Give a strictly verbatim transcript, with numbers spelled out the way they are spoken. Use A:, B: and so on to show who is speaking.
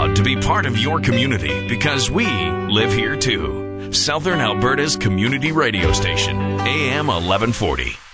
A: proud to be part of your community because we live here too. Southern Alberta's community radio station, A M eleven forty.